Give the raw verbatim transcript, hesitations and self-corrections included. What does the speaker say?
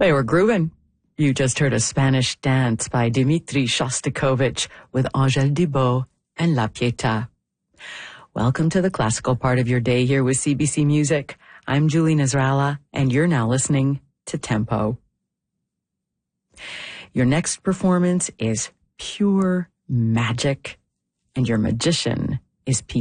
They were grooving. You just heard a Spanish dance by Dmitri Shostakovich with Angèle Dibot and La Pietà. Welcome to the classical part of your day here with C B C Music. I'm Julie Nasrallah, and you're now listening to Tempo. Your next performance is pure magic, and your magician is P.